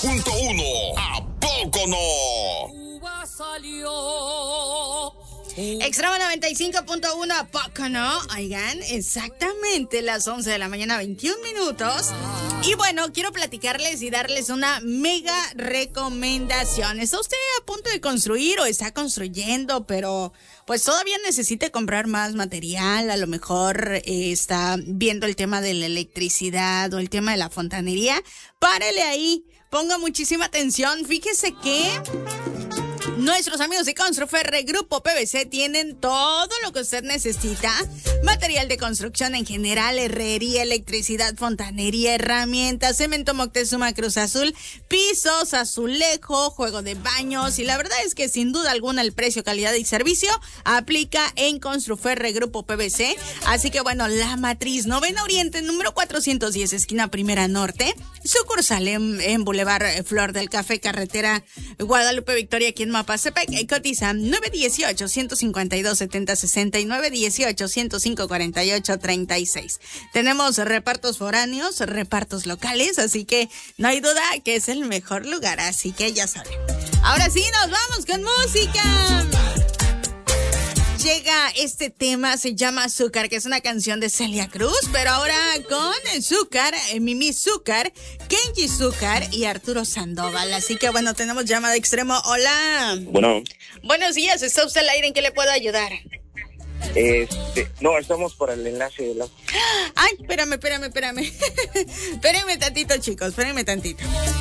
95.1. ¿A poco no? Extremo 95.1, ¿a poco no? Oigan, exactamente las 11 de la mañana, 21 minutos. Y bueno, quiero platicarles y darles una mega recomendación. ¿Está usted a punto de construir o está construyendo, pero pues todavía necesita comprar más material? A lo mejor está viendo el tema de la electricidad o el tema de la fontanería. Párele ahí, ponga muchísima atención. Fíjese que nuestros amigos de Construferre Grupo PVC tienen todo lo que usted necesita. Material de construcción en general, herrería, electricidad, fontanería, herramientas, cemento Moctezuma Cruz Azul, pisos, azulejo, juego de baños. Y la verdad es que sin duda alguna el precio, calidad y servicio aplica en Construferre Grupo PVC. Así que bueno, La Matriz, Novena Oriente, número 410, esquina Primera Norte. Sucursal en Boulevard Flor del Café, carretera Guadalupe Victoria, aquí en Mapastepec. Cotiza 918-152-7060 y 918-105-4836. Tenemos repartos foráneos, repartos locales, así que no hay duda que es el mejor lugar, así que ya saben. Ahora sí, nos vamos con música. Llega este tema, se llama Azúcar, que es una canción de Celia Cruz, pero ahora con Zúcar, Mimi Zúcar, Kenji Zúcar y Arturo Sandoval. Así que bueno, tenemos llamada Extremo. Hola. Bueno. Buenos días, ¿está usted al aire? ¿En qué le puedo ayudar? No, estamos para el enlace de la... Ay, espérame. Espérenme tantito, chicos, espérenme tantito.